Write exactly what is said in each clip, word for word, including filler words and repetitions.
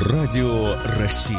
Радио России.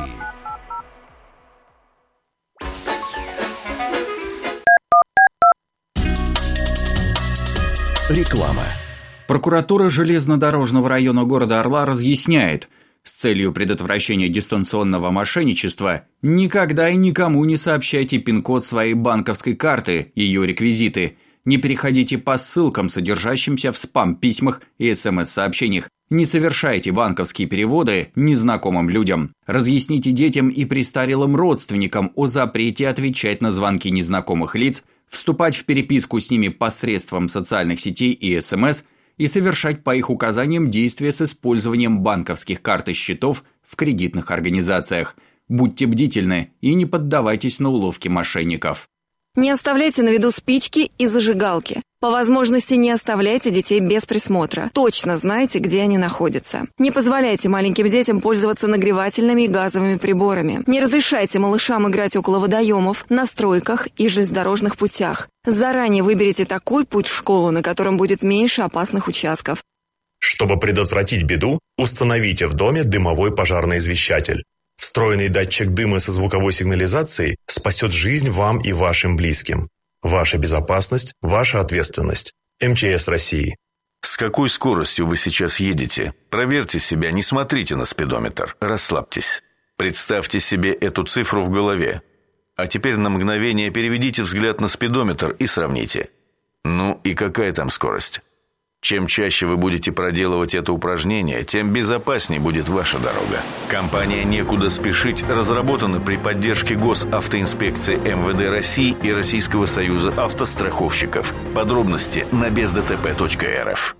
Реклама. Прокуратура железнодорожного района города Орла разъясняет, с целью предотвращения дистанционного мошенничества никогда и никому не сообщайте пин-код своей банковской карты, ее реквизиты. Не переходите по ссылкам, содержащимся в спам-письмах и эс эм эс-сообщениях. Не совершайте банковские переводы незнакомым людям. Разъясните детям и престарелым родственникам о запрете отвечать на звонки незнакомых лиц, вступать в переписку с ними посредством социальных сетей и эс эм эс и совершать по их указаниям действия с использованием банковских карт и счетов в кредитных организациях. Будьте бдительны и не поддавайтесь на уловки мошенников. Не оставляйте на виду спички и зажигалки. По возможности не оставляйте детей без присмотра. Точно знайте, где они находятся. Не позволяйте маленьким детям пользоваться нагревательными и газовыми приборами. Не разрешайте малышам играть около водоемов, на стройках и железнодорожных путях. Заранее выберите такой путь в школу, на котором будет меньше опасных участков. Чтобы предотвратить беду, установите в доме дымовой пожарный извещатель. Встроенный датчик дыма со звуковой сигнализацией спасет жизнь вам и вашим близким. Ваша безопасность – ваша ответственность. эм че эс России. С какой скоростью вы сейчас едете? Проверьте себя, не смотрите на спидометр. Расслабьтесь. Представьте себе эту цифру в голове. А теперь на мгновение переведите взгляд на спидометр и сравните. Ну и какая там скорость? Чем чаще вы будете проделывать это упражнение, тем безопаснее будет ваша дорога. Компания «Некуда спешить» разработана при поддержке Госавтоинспекции эм вэ дэ России и Российского союза автостраховщиков. Подробности на без дэ тэ пэ точка эр эф.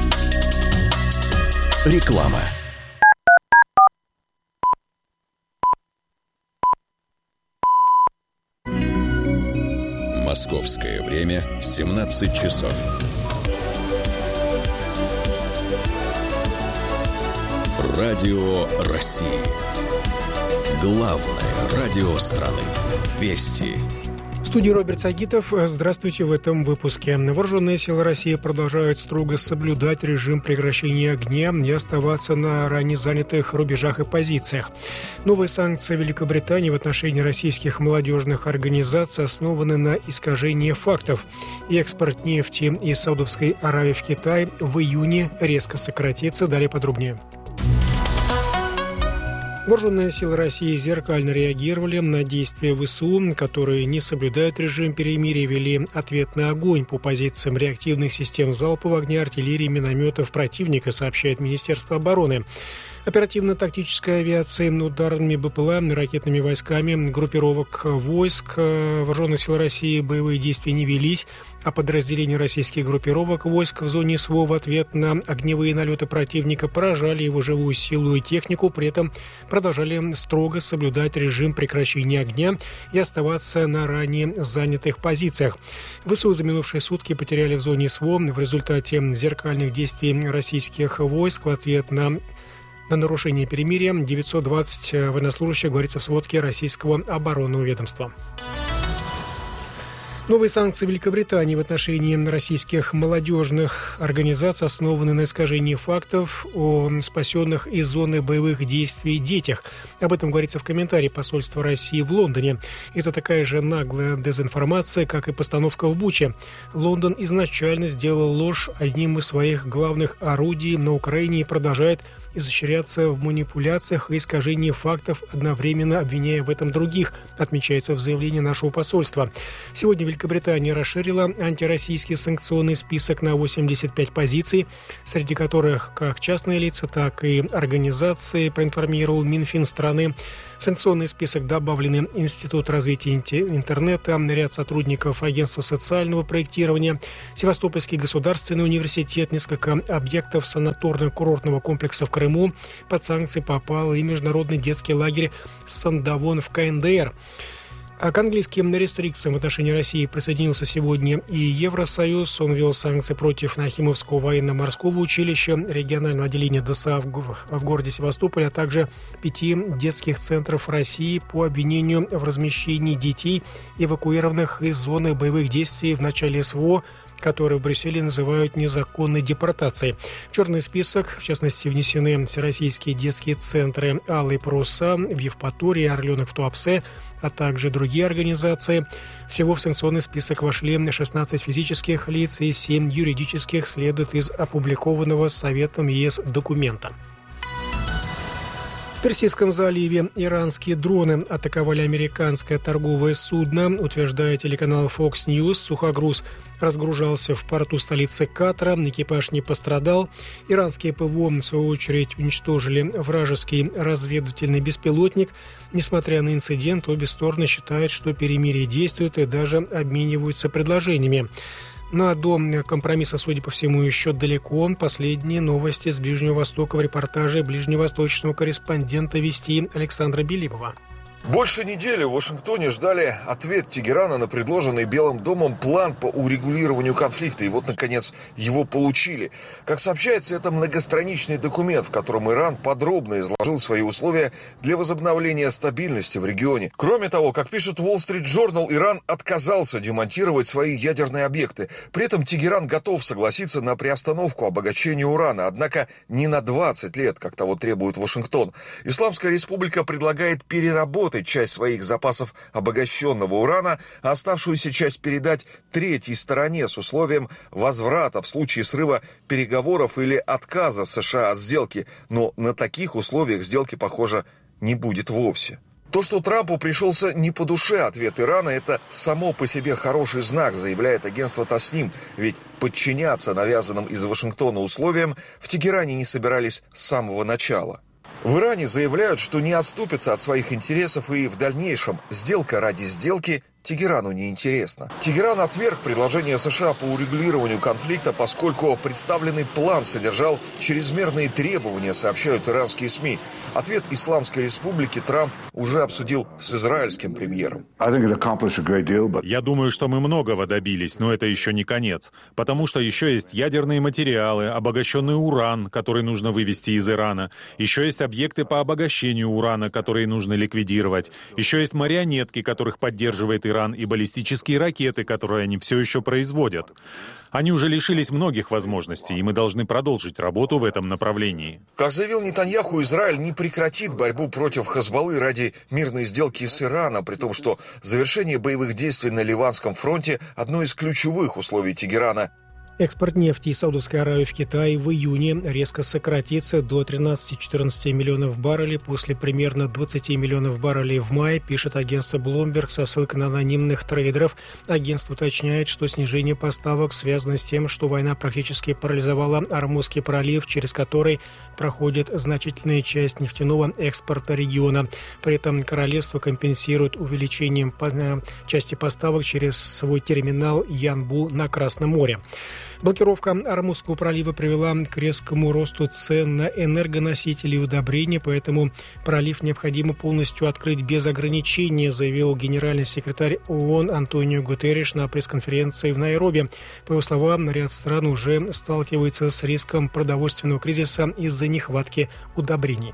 Реклама. Московское время семнадцать часов. Радио России. Главное радио страны. Вести. В студии Роберт Сагитов. Здравствуйте в этом выпуске. Вооруженные силы России продолжают строго соблюдать режим прекращения огня и оставаться на ранее занятых рубежах и позициях. Новые санкции Великобритании в отношении российских молодежных организаций основаны на искажении фактов. И экспорт нефти из Саудовской Аравии в Китай в июне резко сократится. Далее подробнее. Вооруженные силы России зеркально реагировали на действия вэ эс у, которые не соблюдают режим перемирия, вели ответный огонь по позициям реактивных систем залпового огня, артиллерии, минометов противника, сообщает Министерство обороны. Оперативно-тактической авиацией, ударными бэ пэ эл а, ракетными войсками, группировок войск Вооруженных сил России боевые действия не велись, а подразделения российских группировок войск в зоне СВО в ответ на огневые налеты противника поражали его живую силу и технику, при этом продолжали строго соблюдать режим прекращения огня и оставаться на ранее занятых позициях. вэ эс у за минувшие сутки потеряли в зоне СВО в результате зеркальных действий российских войск в ответ на На нарушение перемирия девятьсот двадцать военнослужащих, говорится в сводке Российского оборонного ведомства. Новые санкции Великобритании в отношении российских молодежных организаций основаны на искажении фактов о спасенных из зоны боевых действий детях. Об этом говорится в комментарии посольства России в Лондоне. Это такая же наглая дезинформация, как и постановка в Буче. Лондон изначально сделал ложь одним из своих главных орудий на Украине и продолжает изощряться в манипуляциях и искажении фактов, одновременно обвиняя в этом других, отмечается в заявлении нашего посольства. Сегодня Великобритания расширила антироссийский санкционный список на восемьдесят пять позиций, среди которых как частные лица, так и организации, проинформировал Минфин страны. В санкционный список добавлены Институт развития интернета, ряд сотрудников Агентства социального проектирования, Севастопольский государственный университет, несколько объектов санаторно-курортного комплекса в Крыму. Под санкции попал и международный детский лагерь Сандавон в ка эн дэ эр. А к английским рестрикциям в отношении России присоединился сегодня и Евросоюз. Он ввел санкции против Нахимовского военно-морского училища, регионального отделения дэ эс а в, в городе Севастополе, а также пяти детских центров России по обвинению в размещении детей, эвакуированных из зоны боевых действий в начале СВО которые в Брюсселе называют незаконной депортацией. В черный список, в частности, внесены всероссийские детские центры «Алый паруса» в Евпатории, «Орленок» в Туапсе, а также другие организации. Всего в санкционный список вошли шестнадцать физических лиц и семь юридических, следует из опубликованного Советом ЕС документа. В Персидском заливе иранские дроны атаковали американское торговое судно, утверждает телеканал Fox News. Сухогруз разгружался в порту столицы Катара, экипаж не пострадал. Иранские ПВО, в свою очередь, уничтожили вражеский разведывательный беспилотник. Несмотря на инцидент, обе стороны считают, что перемирие действует и даже обмениваются предложениями. Ну а до компромисса, судя по всему, еще далеко. Последние новости с Ближнего Востока в репортаже ближневосточного корреспондента «Вести» Александра Белимова. Больше недели в Вашингтоне ждали ответ Тегерана на предложенный Белым домом план по урегулированию конфликта. И вот, наконец, его получили. Как сообщается, это многостраничный документ, в котором Иран подробно изложил свои условия для возобновления стабильности в регионе. Кроме того, как пишет Wall Street Journal, Иран отказался демонтировать свои ядерные объекты. При этом Тегеран готов согласиться на приостановку обогащения урана, однако не на двадцать лет, как того требует Вашингтон. Исламская республика предлагает переработать часть своих запасов обогащенного урана, а оставшуюся часть передать третьей стороне с условием возврата в случае срыва переговоров или отказа США от сделки. Но на таких условиях сделки, похоже, не будет вовсе. То, что Трампу пришелся не по душе ответ Ирана, это само по себе хороший знак, заявляет агентство Тасним. Ведь подчиняться навязанным из Вашингтона условиям в Тегеране не собирались с самого начала. В Иране заявляют, что не отступятся от своих интересов и в дальнейшем сделка ради сделки Тегерану не интересна. Тегеран отверг предложение США по урегулированию конфликта, поскольку представленный план содержал чрезмерные требования, сообщают иранские СМИ. Ответ Исламской республики Трамп уже обсудил с израильским премьером. Я думаю, что мы многого добились, но это еще не конец. Потому что еще есть ядерные материалы, обогащенный уран, который нужно вывести из Ирана. Еще есть объекты по обогащению урана, которые нужно ликвидировать. Еще есть марионетки, которых поддерживает Иран, и баллистические ракеты, которые они все еще производят. Они уже лишились многих возможностей, и мы должны продолжить работу в этом направлении. Как заявил Нетаньяху, Израиль не прекратит борьбу против Хезболлы ради мирной сделки с Ираном, при том, что завершение боевых действий на Ливанском фронте – одно из ключевых условий Тегерана. Экспорт нефти из Саудовской Аравии в Китай в июне резко сократится до тринадцати-четырнадцати миллионов баррелей после примерно двадцати миллионов баррелей в мае, пишет агентство Bloomberg со ссылкой на анонимных трейдеров. Агентство уточняет, что снижение поставок связано с тем, что война практически парализовала Ормузский пролив, через который проходит значительная часть нефтяного экспорта региона. При этом королевство компенсирует увеличением части поставок через свой терминал Янбу на Красном море. Блокировка Ормузского пролива привела к резкому росту цен на энергоносители и удобрения, поэтому пролив необходимо полностью открыть без ограничений, заявил генеральный секретарь ООН Антонио Гутерриш на пресс-конференции в Найроби. По его словам, ряд стран уже сталкивается с риском продовольственного кризиса из-за нехватки удобрений.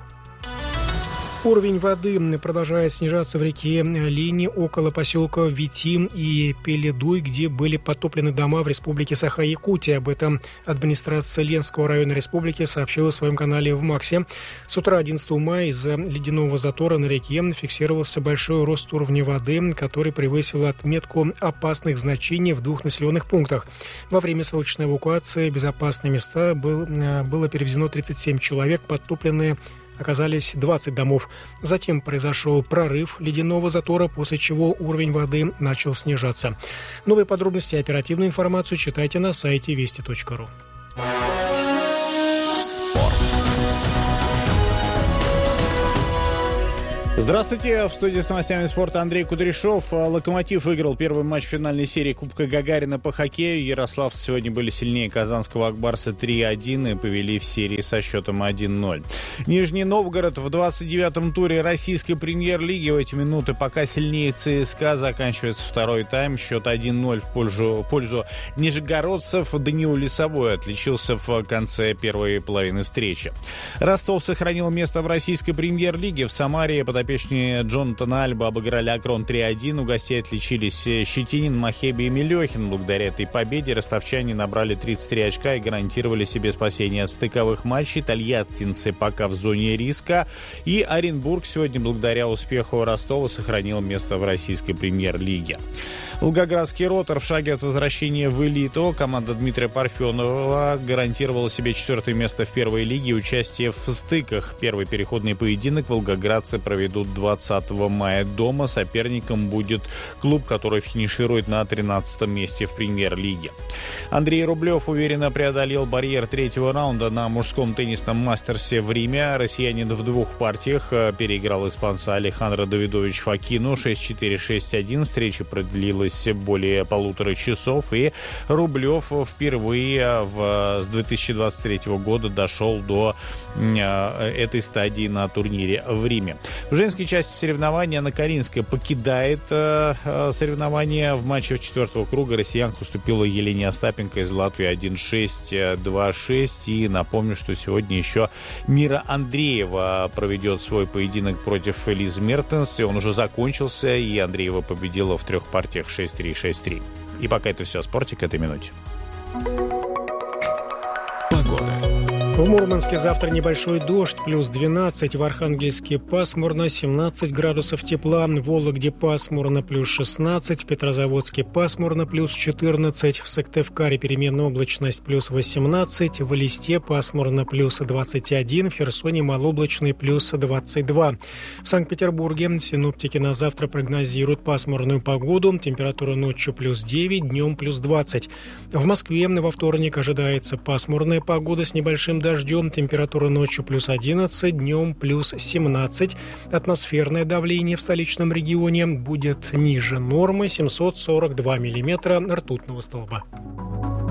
Уровень воды продолжает снижаться в реке Лини около поселка Витим и Пеледуй, где были потоплены дома в республике Саха-Якутия. Об этом администрация Ленского района республики сообщила в своем канале в Максе. С утра одиннадцатого мая из-за ледяного затора на реке фиксировался большой рост уровня воды, который превысил отметку опасных значений в двух населенных пунктах. Во время срочной эвакуации в безопасные места был, было перевезено тридцать семь человек, подтопленные оказались двадцать домов. Затем произошел прорыв ледяного затора, после чего уровень воды начал снижаться. Новые подробности и оперативную информацию читайте на сайте вести точка ру. Спорт. Здравствуйте, в студии с новостями спорта Андрей Кудряшов. «Локомотив» выиграл первый матч финальной серии Кубка Гагарина по хоккею. Ярославцы сегодня были сильнее казанского «Акбарса» три один и повели в серии со счетом один ноль. Нижний Новгород в двадцать девятом туре российской премьер-лиги. В эти минуты пока сильнее ЦСКА. Заканчивается второй тайм. Счет один ноль в пользу, пользу нижегородцев. Даниил Лисовой отличился в конце первой половины встречи. Ростов сохранил место в российской премьер-лиге. В Самаре подопечные подопечные Джонатана Альба обыграли Акрон три один. У гостей отличились Щетинин, Махеби и Мелехин. Благодаря этой победе ростовчане набрали тридцать три очка и гарантировали себе спасение от стыковых матчей. Тольяттинцы пока в зоне риска. И Оренбург сегодня, благодаря успеху Ростова, сохранил место в российской премьер-лиге. Волгоградский «Ротор» в шаге от возвращения в элиту. Команда Дмитрия Парфенова гарантировала себе четвертое место в первой лиге. Участие в стыках. Первый переходный поединок волгоградцы проведут двадцатого мая дома. Соперником будет клуб, который финиширует на тринадцатом месте в премьер-лиге. Андрей Рублев уверенно преодолел барьер третьего раунда на мужском теннисном мастерсе в Риме. Россиянин в двух партиях переиграл испанца Алехандро Давидович Фокину шесть четыре шесть один. Встреча продлилась более полутора часов, и Рублев впервые в, с две тысячи двадцать третьего года дошел до э, этой стадии на турнире в Риме. В женской части соревнования Анна Каринская покидает э, соревнования. В матче четвертого круга россиянка уступила Елене Остапенко из Латвии один шесть два шесть. И напомню, что сегодня еще Мира Андреева проведет свой поединок против Элизы Мертенс, и он уже закончился, и Андреева победила в трех партиях шесть три шесть три. И пока это все о спорте к этой минуте. Погода. В Мурманске завтра небольшой дождь, плюс двенадцать, в Архангельске пасмурно, семнадцать градусов тепла, в Вологде пасмурно, плюс шестнадцать, в Петрозаводске пасмурно, плюс четырнадцать, в Сыктывкаре переменная облачность, плюс восемнадцать, в Элисте пасмурно, плюс двадцать один, в Херсоне малооблачный, плюс двадцать два. В Санкт-Петербурге синоптики на завтра прогнозируют пасмурную погоду, температура ночью плюс девять, днем плюс двадцать. В Москве во вторник ожидается пасмурная погода с небольшим дождем, температура ночью плюс одиннадцать, днем плюс семнадцать. Атмосферное давление в столичном регионе будет ниже нормы семьсот сорок два миллиметра ртутного столба.